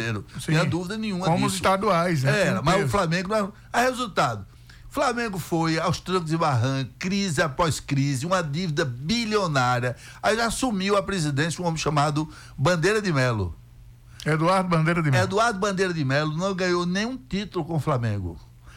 brasileiro. Sim. Não há dúvida nenhuma como disso. Como os estaduais, né? Mas o Flamengo não é resultado. Flamengo foi aos trancos e barrancos, crise após crise, uma dívida bilionária. Aí já assumiu a presidência um homem chamado Bandeira de Melo. Eduardo Bandeira de Melo. Eduardo Bandeira de Melo não ganhou nenhum título com o Flamengo.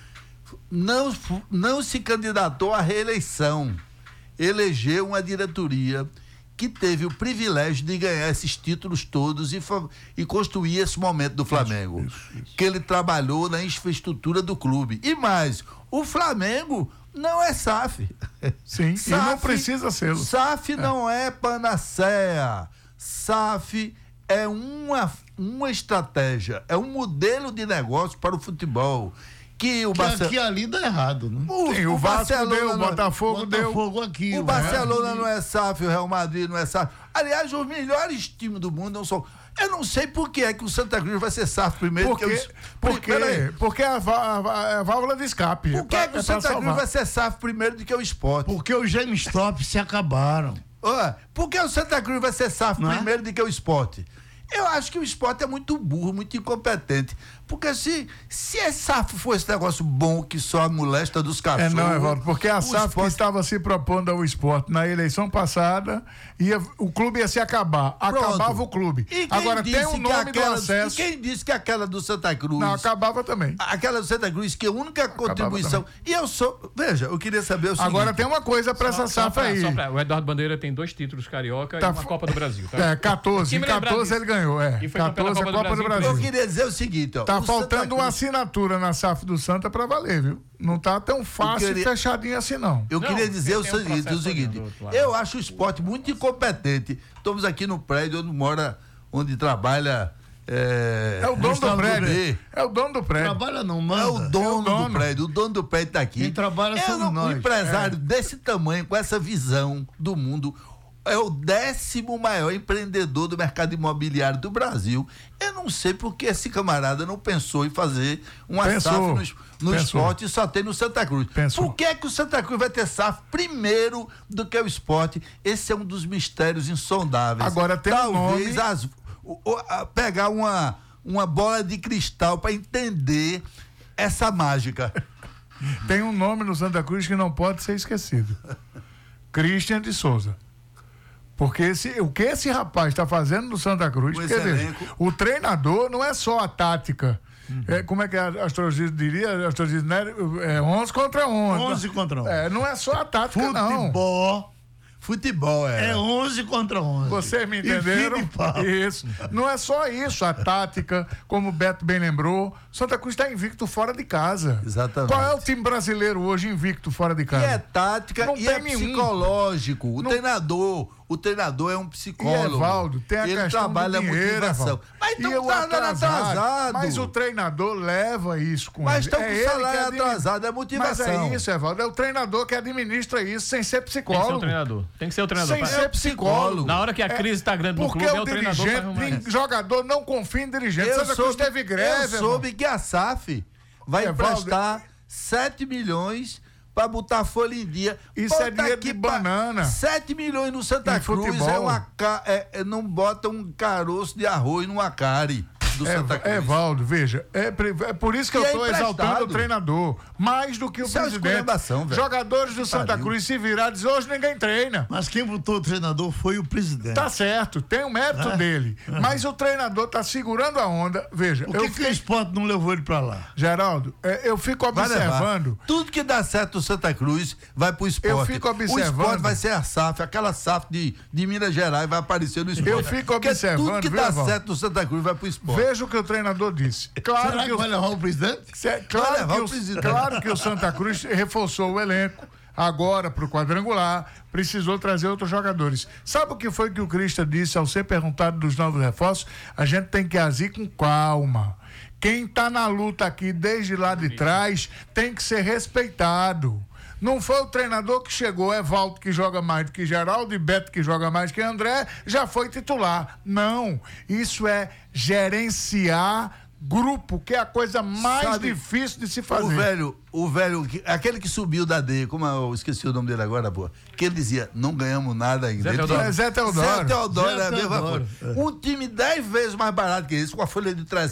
Não se candidatou à reeleição. Elegeu uma diretoria que teve o privilégio de ganhar esses títulos todos e construir esse momento do Flamengo. Isso. Que ele trabalhou na infraestrutura do clube. E mais, o Flamengo não é SAF. Sim, SAF, e não precisa ser. SAF não é panaceia. SAF é uma estratégia, é um modelo de negócio para o futebol. Que aqui ali dá errado, né? O Vasco deu, o Botafogo deu. Aqui, o Barcelona não é SAF, o Real Madrid não é SAF. Aliás, os melhores times do mundo não são. Eu não sei por que é que o Santa Cruz vai ser SAF primeiro. Porque é a válvula de escape. Por que é que o Santa Cruz vai ser SAF primeiro do que o Sport? Porque os GameStop se acabaram. Por que o Santa Cruz vai ser SAF primeiro do que o Sport? Eu acho que o Sport é muito burro, muito incompetente. Porque se a SAF for esse negócio bom que só molesta dos cachorros... Não, Evaldo, porque a SAF que estava se propondo ao Sport na eleição passada, o clube ia se acabar. Acabava o clube. Agora tem um nome do acesso... E quem disse que aquela do Santa Cruz... Não, acabava também. Aquela do Santa Cruz, que a única contribuição... E eu sou... Veja, eu queria saber o seguinte... Agora tem uma coisa para essa SAF aí. O Eduardo Bandeira tem 2 títulos carioca e uma Copa do Brasil. Tá? 14. Em 14 ele ganhou, E foi 14 a Copa do Brasil. Eu queria dizer o seguinte, ó. Tá faltando uma assinatura na SAF do Santa para valer, viu? Não tá tão fácil e fechadinho assim, não. Eu queria dizer o seguinte, eu acho o Sport muito incompetente. Estamos aqui no prédio onde trabalha... É o dono do prédio. É o dono do prédio. Trabalha não, manda. É o dono do prédio. O dono do prédio tá aqui. Quem trabalha somos nós. Um empresário desse tamanho, com essa visão do mundo... É o 10º maior empreendedor do mercado imobiliário do Brasil. Eu não sei por que esse camarada não pensou em fazer uma SAF no Sport e só tem no Santa Cruz. Por que o Santa Cruz vai ter SAF primeiro do que o Sport? Esse é um dos mistérios insondáveis. Agora tem talvez pegar uma bola de cristal para entender essa mágica. Tem um nome no Santa Cruz que não pode ser esquecido. Cristian de Souza. Porque o que esse rapaz está fazendo no Santa Cruz, o treinador não é só a tática. Como é que a Astrogis diria? Astrogis, né? 11 contra 11. 11 contra 11. Não é só a tática, Futebol é 11 contra 11. Vocês me entenderam? Isso. Não é só isso, a tática, como o Beto bem lembrou, Santa Cruz está invicto fora de casa. Exatamente. Qual é o time brasileiro hoje invicto fora de casa? E é tática e é psicológico. O treinador é um psicólogo. Evaldo, tem a ele questão trabalha do dinheiro, motivação. Evaldo. Mas então tá atrasado. Mas o treinador leva isso com ele. Mas estão com o salário atrasado, é motivação. Mas é isso, Evaldo. É o treinador que administra isso sem ser psicólogo. Tem que ser o treinador. Tem que ser o treinador. Sem ser psicólogo. Na hora que a crise está grande no clube, é o treinador que vai arrumar. Jogador não confia em dirigente. Santa Cruz teve greve. Eu soube que a SAF vai emprestar 7 milhões para botar folha em dia. Isso é dinheiro de banana. 7 milhões no Santa Cruz não bota um caroço de arroz numa cárie do Santa Cruz. Evaldo, veja, é por isso que eu estou exaltando o treinador, mais do que o presidente. Jogadores do Santa Cruz se virar e dizer, hoje ninguém treina. Mas quem botou o treinador foi o presidente. Tá certo, tem o mérito dele, mas o treinador tá segurando a onda. Veja, por que o Sport não levou ele para lá? Geraldo, eu fico observando. Tudo que dá certo no Santa Cruz vai pro Sport. Eu fico observando. O Sport vai ser a SAF, aquela SAF de Minas Gerais vai aparecer no Sport. Eu fico observando. Tudo que dá certo no Santa Cruz vai pro Sport. Veja o que o treinador disse. Claro Será que vai levar o presidente? Claro que o Santa Cruz reforçou o elenco. Agora, para o quadrangular, precisou trazer outros jogadores. Sabe o que foi que o Cristian disse ao ser perguntado dos novos reforços? A gente tem que agir com calma. Quem está na luta aqui desde lá de trás tem que ser respeitado. Não foi o treinador que chegou, Evaldo que joga mais do que Geraldo e Beto que joga mais que André, já foi titular. Não, isso é gerenciar grupo, que é a coisa mais difícil de se fazer. O velho, aquele que subiu da D, como eu esqueci o nome dele agora, pô, que ele dizia, não ganhamos nada ainda. Zé Teodoro é a mesma coisa. Um time 10 vezes mais barato que esse, com a folha de 300